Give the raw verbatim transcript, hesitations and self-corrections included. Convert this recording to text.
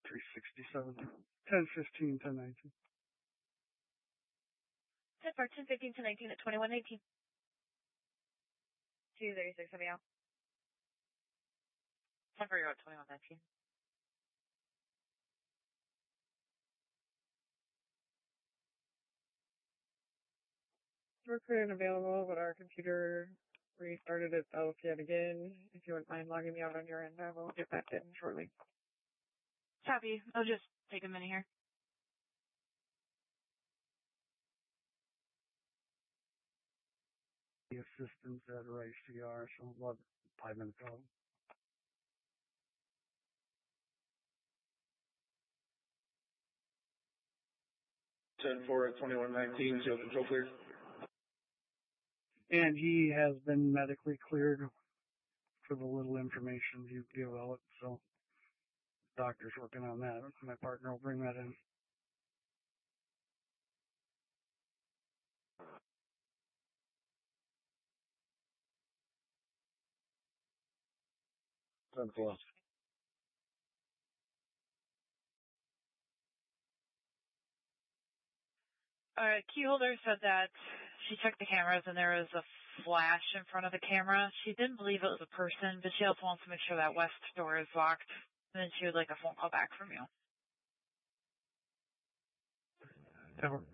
three sixty-seven, ten fifteen, ten nineteen. ten for ten fifteen, ten nineteen at twenty-one nineteen. two thirty-six, heavy out. ten for you at twenty-one nineteen. We're clear and available, but our computer restarted itself yet again. If you wouldn't mind logging me out on your end, I will get back in shortly. Copy. I'll just take a minute here. The assistance at our I C R, so what, five minutes out. ten four at twenty-one nineteen, so control clear. And he has been medically cleared for the little information you give out, so the doctor's working on that. My partner will bring that in. ten four. Uh, key holder said that she checked the cameras and there was a flash in front of the camera. She didn't believe it was a person, but she also wants to make sure that west door is locked. And then she would like a phone call back from you. Ever.